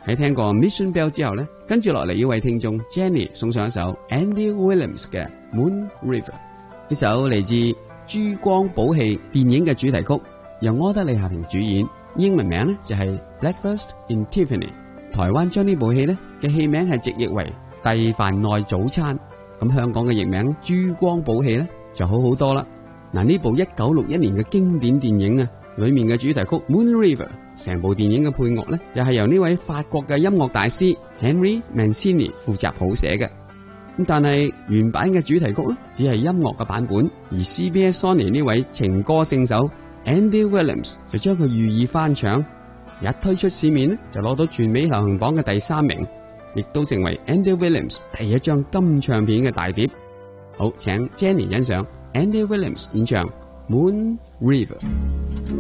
喺聽過 Mission Bell 之後呢，跟住落嚟要為聽眾 Jenny 送上一首 Andy Williams 嘅 Moon River， 呢首嚟自珠光寶氣電影嘅主題曲，由柯德莉夏萍主演，英文名呢就係 Breakfast in Tiffany。台灣將呢部戲呢嘅戲名係直譯為蒂凡內早餐，咁香港嘅譯名珠光寶氣呢就好好多啦。嗱，呢部1961年嘅經典電影啊，裏面嘅主題曲 Moon River， 成部電影嘅配樂呢就係由呢位法國嘅音樂大師 Henry Mancini 負責譜寫嘅。咁但係原版嘅主題曲呢只係音樂嘅版本，而 CBS Sony 呢位情歌聖手 Andy Williams 就將佢寓意翻唱，一推出市面呢就攞到全美流行榜嘅第3名，亦都成為 Andy Williams 第一張金唱片嘅大碟。好，請 Jenny 欣賞 Andy Williams 演唱 Moon River。